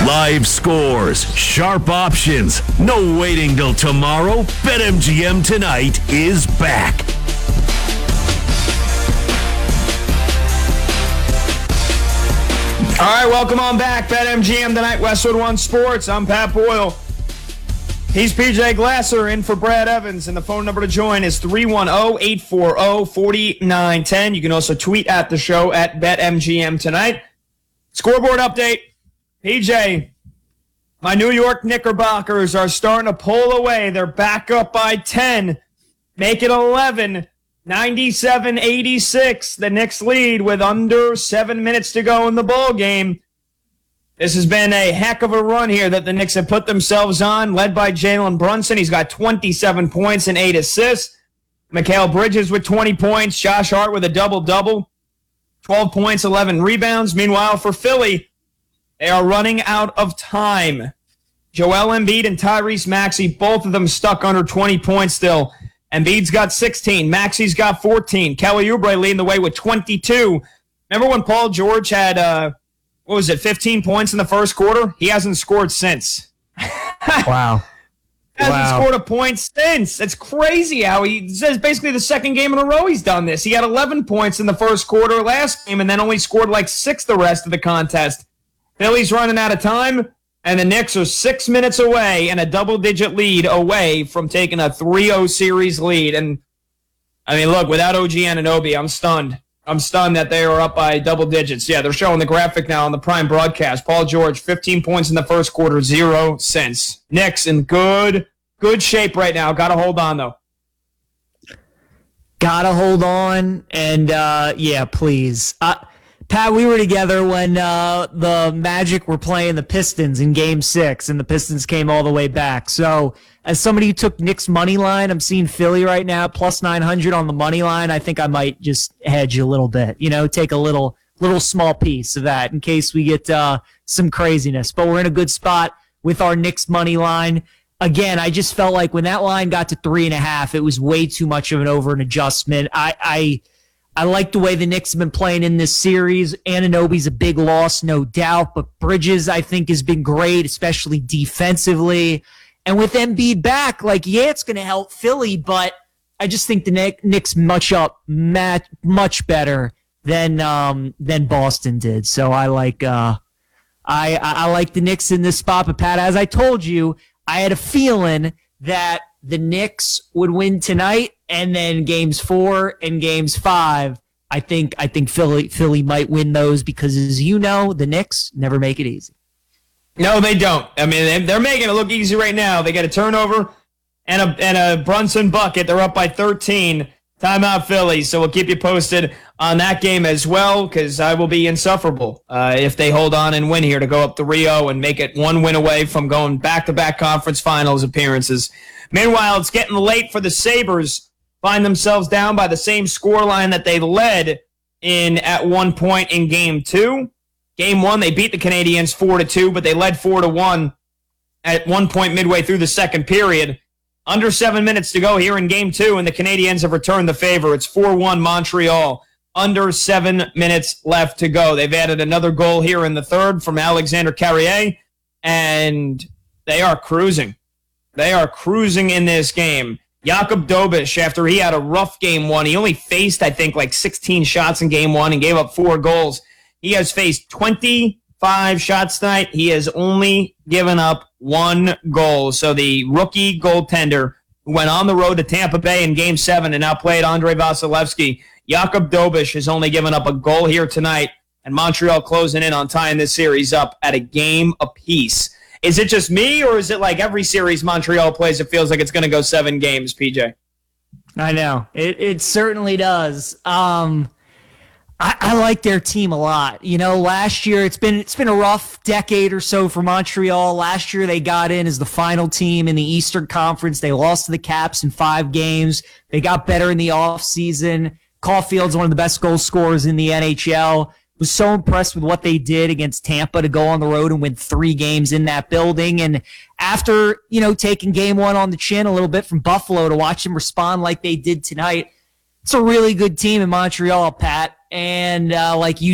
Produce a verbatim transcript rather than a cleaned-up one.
Live scores, sharp options, no waiting till tomorrow. BetMGM Tonight is back. All right, welcome on back. BetMGM Tonight, Westwood One Sports. I'm Pat Boyle. He's P J Glasser in for Brad Evans, and the phone number to join is three one zero, eight four zero, four nine one zero. You can also tweet at the show at BetMGM Tonight. Scoreboard update. P J, my New York Knickerbockers are starting to pull away. They're back up by ten. Make it eleven. ninety-seven eighty-six. The Knicks lead with under seven minutes to go in the ball game. This has been a heck of a run here that the Knicks have put themselves on, led by Jalen Brunson. He's got twenty-seven points and eight assists. Mikal Bridges with twenty points. Josh Hart with a double-double. twelve points, eleven rebounds. Meanwhile, for Philly, they are running out of time. Joel Embiid and Tyrese Maxey, both of them stuck under twenty points still. Embiid's got sixteen. Maxey's got fourteen. Kelly Oubre leading the way with twenty-two. Remember when Paul George had... Uh, What was it, fifteen points in the first quarter? He hasn't scored since. Wow. hasn't wow. scored a point since. It's crazy how he says basically the second game in a row he's done this. He had eleven points in the first quarter last game and then only scored like six the rest of the contest. Philly's running out of time, and the Knicks are six minutes away and a double-digit lead away from taking a three oh series lead. And, I mean, look, without O G Anunoby, I'm stunned. I'm stunned that they are up by double digits. Yeah, they're showing the graphic now on the Prime broadcast. Paul George, fifteen points in the first quarter, zero cents. Knicks in good, good shape right now. Got to hold on, though. Gotta hold on, and uh, yeah, please. Uh, Pat, we were together when uh, the Magic were playing the Pistons in Game Six, and the Pistons came all the way back. So, as somebody who took Knicks money line, I'm seeing Philly right now plus nine hundred on the money line. I think I might just hedge a little bit. You know, take a little, little small piece of that in case we get uh, some craziness. But we're in a good spot with our Knicks money line. Again, I just felt like when that line got to three and a half, it was way too much of an over an adjustment. I. I I like the way the Knicks have been playing in this series. Anunoby's a big loss, no doubt, but Bridges, I think, has been great, especially defensively. And with Embiid back, like, yeah, it's going to help Philly, but I just think the Knicks much up, much better than um, than Boston did. So I like uh, I I like the Knicks in this spot. But Pat, as I told you, I had a feeling that the Knicks would win tonight, and then games four and games five, I think I think Philly Philly might win those because, as you know, the Knicks never make it easy. No, they don't. I mean, they're making it look easy right now. They get a turnover and a and a Brunson bucket. They're up by thirteen. Timeout Philly. So we'll keep you posted on that game as well, because I will be insufferable uh, if they hold on and win here to go up three oh and make it one win away from going back-to-back conference finals appearances. Meanwhile, it's getting late for the Sabres. Find themselves down by the same scoreline that they led in at one point in Game two. Game one, they beat the Canadiens four to two, but they led four to one at one point midway through the second period. Under seven minutes to go here in Game two, and the Canadiens have returned the favor. It's four one Montreal. Under seven minutes left to go. They've added another goal here in the third from Alexander Carrier, and they are cruising. They are cruising in this game. Jakub Dobiš, after he had a rough game one, he only faced, I think, like sixteen shots in game one and gave up four goals. He has faced twenty-five shots tonight. He has only given up one goal. So the rookie goaltender who went on the road to Tampa Bay in game seven and now played Andrei Vasilevsky, Jakub Dobiš has only given up a goal here tonight, and Montreal closing in on tying this series up at a game apiece. Is it just me, or is it like every series Montreal plays, it feels like it's going to go seven games, P J? I know. It it certainly does. Um, I, I like their team a lot. You know, last year, it's been it's been a rough decade or so for Montreal. Last year, they got in as the final team in the Eastern Conference. They lost to the Caps in five games. They got better in the offseason. Caulfield's one of the best goal scorers in the N H L. Was so impressed with what they did against Tampa to go on the road and win three games in that building. And after, you know, taking game one on the chin a little bit from Buffalo, to watch them respond like they did tonight, it's a really good team in Montreal, Pat. And uh, like you